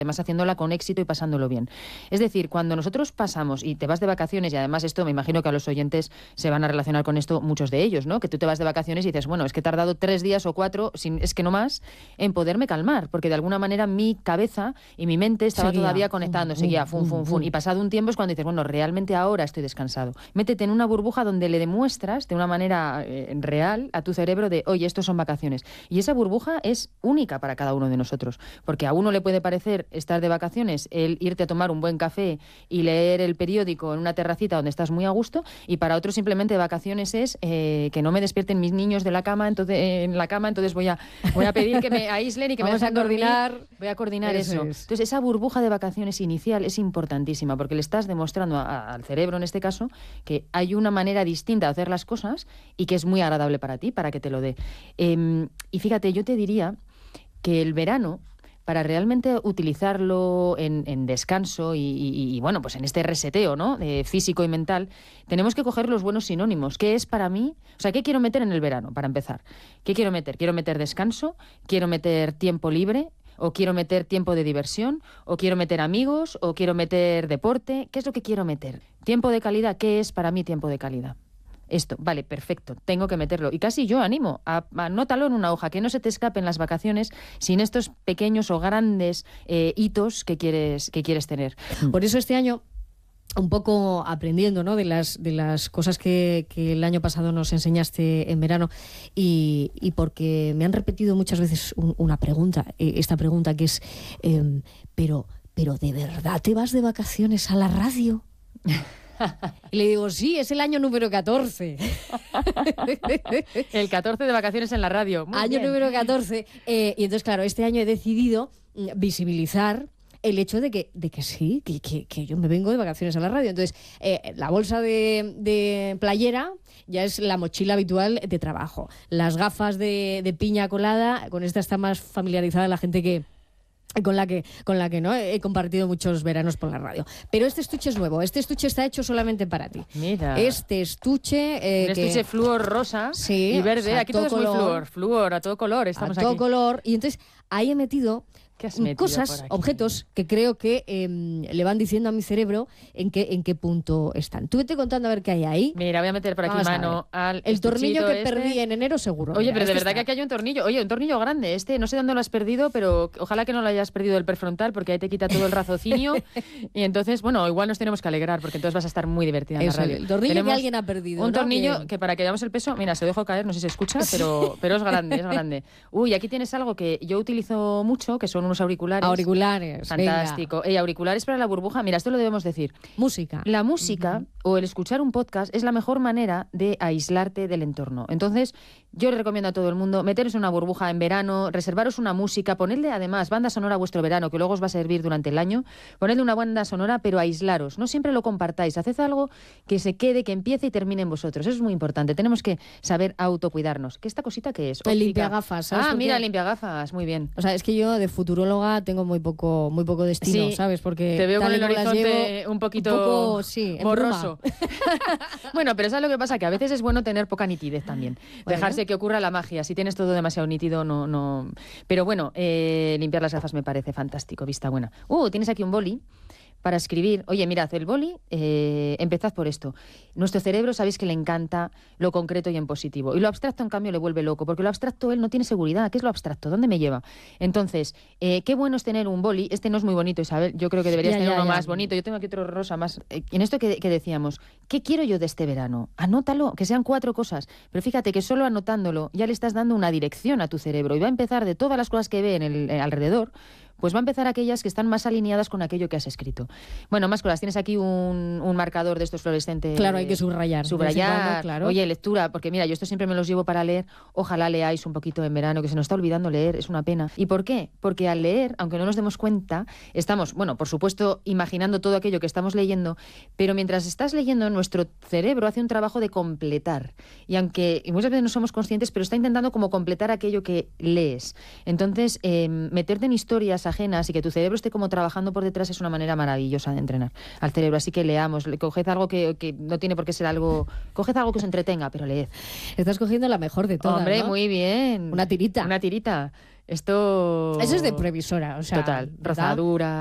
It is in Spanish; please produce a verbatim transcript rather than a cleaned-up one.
además haciéndola con éxito y pasándolo bien. Es decir, cuando nosotros pasamos y te vas de vacaciones, y además esto me imagino que a los oyentes se van a relacionar con esto muchos de ellos, ¿no? Que tú te vas de vacaciones y dices, bueno, es que he tardado tres días o cuatro, sin, es que no más, en poderme calmar, porque de alguna manera mi cabeza y mi mente estaba seguía, todavía conectando, fun, seguía fun, fun, fun, y pasado un tiempo es cuando dices, bueno, realmente ahora estoy descansado. Métete en una burbuja donde le demuestras de una manera eh, real a tu cerebro de, oye, estos son vacaciones. Y esa burbuja es única para cada uno de nosotros, porque a uno le puede parecer estar de vacaciones, el irte a tomar un buen café y leer el periódico en una terracita donde estás muy a gusto, y para otros simplemente de vacaciones es eh, que no me despierten mis niños de la cama, entonces eh, en la cama, entonces voy a voy a pedir que me aíslen y que Vamos me a coordinar, dormir. Voy a coordinar eso. eso. Es. Entonces esa burbuja de vacaciones inicial es importantísima porque le estás demostrando a, a, al cerebro en este caso que hay una manera distinta de hacer las cosas y que es muy agradable para ti, para que te lo dé. Eh, y fíjate, yo te diría que el verano, para realmente utilizarlo en, en descanso y, y, y, bueno, pues en este reseteo, ¿no? Eh, físico y mental, tenemos que coger los buenos sinónimos. ¿Qué es para mí? O sea, ¿qué quiero meter en el verano, para empezar? ¿Qué quiero meter? ¿Quiero meter descanso? ¿Quiero meter tiempo libre? ¿O quiero meter tiempo de diversión? ¿O quiero meter amigos? ¿O quiero meter deporte? ¿Qué es lo que quiero meter? ¿Tiempo de calidad? ¿Qué es para mí tiempo de calidad? Esto, vale, perfecto, tengo que meterlo. Y casi yo animo, a, anótalo en una hoja, que no se te escapen las vacaciones sin estos pequeños o grandes eh, hitos que quieres, que quieres tener. Por eso este año, un poco aprendiendo, ¿no?, de las, de las cosas que, que el año pasado nos enseñaste en verano, y, y porque me han repetido muchas veces un, una pregunta, eh, esta pregunta que es, eh, pero, pero ¿de verdad te vas de vacaciones a la radio? Y le digo, sí, es el año número catorce. El catorce de vacaciones en la radio. Muy año bien. número catorce. Eh, y entonces, claro, este año he decidido visibilizar el hecho de que, de que sí, que, que, que yo me vengo de vacaciones a la radio. Entonces, eh, la bolsa de, de playera ya es la mochila habitual de trabajo. Las gafas de, de piña colada, con esta está más familiarizada la gente que... con la que con la que no he compartido muchos veranos por la radio. Pero este estuche es nuevo, este estuche está hecho solamente para ti. Mira. Este estuche... Eh, Un estuche que... flúor rosa sí, y verde. o sea, aquí todo, todo es muy flúor, flúor, a todo color. Estamos a todo aquí. color. Y entonces ahí he metido... cosas, objetos que creo que eh, le van diciendo a mi cerebro en qué, en qué punto están. Tú vete contando a ver qué hay ahí. Mira, voy a meter por aquí Vamos mano al el tornillo que este. perdí en enero seguro. Oye, Mira, pero de este verdad está. que aquí hay un tornillo. Oye, un tornillo grande. Este, no sé dónde lo has perdido, pero ojalá que no lo hayas perdido del prefrontal, porque ahí te quita todo el raciocinio. Y entonces, bueno, igual nos tenemos que alegrar, porque entonces vas a estar muy divertida en Eso, la radio. el tornillo Tenemos que alguien ha perdido, un ¿no? tornillo que... que para que veamos el peso, mira, se lo dejo caer, no sé si se escucha, pero, pero es grande, es grande. Uy, aquí tienes algo que yo utilizo mucho, que son unos auriculares. Auriculares. Fantástico. Ey, auriculares para la burbuja. Mira, esto lo debemos decir. Música. La música uh-huh. o el escuchar un podcast es la mejor manera de aislarte del entorno. Entonces, yo le recomiendo a todo el mundo meteros en una burbuja en verano, reservaros una música, ponedle además banda sonora a vuestro verano, que luego os va a servir durante el año. Ponedle una banda sonora, pero aislaros. No siempre lo compartáis. Haced algo que se quede, que empiece y termine en vosotros. Eso es muy importante. Tenemos que saber autocuidarnos. ¿Qué esta cosita qué es? El limpiagafas. Ah, mira, el limpiagafas. Muy bien. O sea, es que yo de futuróloga tengo muy poco muy poco destino, sí, ¿sabes? Porque te veo con el horizonte llevo, un poquito un poco, sí, borroso. Bueno, pero ¿sabes lo que pasa? Que a veces es bueno tener poca nitidez también. Bueno. Dejarse que ocurra la magia. Si tienes todo demasiado nítido, no... no... Pero bueno, eh, limpiar las gafas me parece fantástico, vista buena. Uh, tienes aquí un boli para escribir. Oye, mirad, el boli, eh, empezad por esto. Nuestro cerebro, sabéis que le encanta lo concreto y en positivo. Y lo abstracto, en cambio, le vuelve loco, porque lo abstracto, él no tiene seguridad. ¿Qué es lo abstracto? ¿Dónde me lleva? Entonces, eh, qué bueno es tener un boli. Este no es muy bonito, Isabel. Yo creo que deberías ya, tener ya, uno ya. más bonito. Yo tengo aquí otro rosa más... Eh, en esto que, que decíamos, ¿qué quiero yo de este verano? Anótalo, que sean cuatro cosas. Pero fíjate que solo anotándolo ya le estás dando una dirección a tu cerebro. Y va a empezar de todas las cosas que ve en el eh, alrededor, pues va a empezar aquellas que están más alineadas con aquello que has escrito. Bueno, más cosas. Tienes aquí un, un marcador de estos fluorescentes. Claro, hay que subrayar. Subrayar. Cuando, claro. Oye, lectura, porque mira, yo esto siempre me los llevo para leer. Ojalá leáis un poquito en verano, que se nos está olvidando leer, es una pena. ¿Y por qué? Porque al leer, aunque no nos demos cuenta, estamos, bueno, por supuesto, imaginando todo aquello que estamos leyendo, pero mientras estás leyendo, nuestro cerebro hace un trabajo de completar. Y aunque y muchas veces no somos conscientes, pero está intentando como completar aquello que lees. Entonces, eh, meterte en historias ajenas y que tu cerebro esté como trabajando por detrás es una manera maravillosa de entrenar al cerebro. Así que leamos, coged algo que, que no tiene por qué ser algo, coged algo que os entretenga, pero leed. Estás cogiendo la mejor de todas, Hombre, ¿no? muy bien. Una tirita. Una tirita. Esto... Eso es de previsora, o sea... Total, ¿verdad? rozadura.